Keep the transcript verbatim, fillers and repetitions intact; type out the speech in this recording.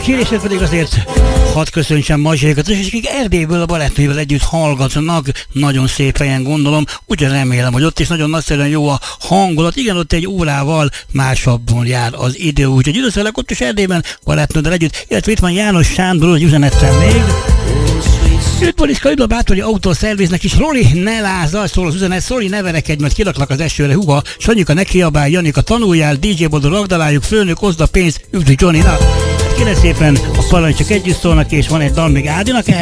kérésért pedig azért hadd köszöntsem Mazsékat, és akik Erdélyből a barátnővel együtt hallgatnak, nagyon szép helyen gondolom, úgy remélem, hogy ott is nagyon nagyszerűen jó a hangulat, igen, ott egy órával másabban jár az idő, úgyhogy üdvözöllek ott is Erdélyben barátnőddel együtt, illetve itt van János Sándor, hogy üzenettem még. Üdv Boriska, üdv a Bátori Autószerviznek is, Roli, ne lázd, szól az üzenet, Szoli, ne verekedj, majd kiraklak az esőre, huha, Sanyika, ne kiabálj, Janika, tanuljál, dé dzsé Bodo, ragdaláljuk, főnök, oszd a pénzt, üdv Johnny, na, kérem szépen, a parancsok együtt szólnak, és van egy dal még Ádinak.